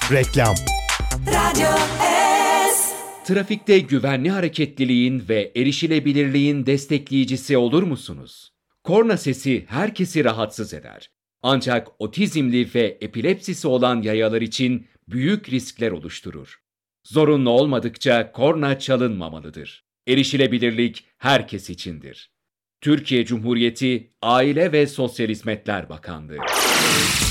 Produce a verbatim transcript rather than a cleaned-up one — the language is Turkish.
Reklam. Radyo S. Trafikte güvenli hareketliliğin ve erişilebilirliğin destekleyicisi olur musunuz? Korna sesi herkesi rahatsız eder. Ancak otizmli ve epilepsisi olan yayalar için büyük riskler oluşturur. Zorunlu olmadıkça korna çalınmamalıdır. Erişilebilirlik herkes içindir. Türkiye Cumhuriyeti Aile ve Sosyal Hizmetler Bakanlığı.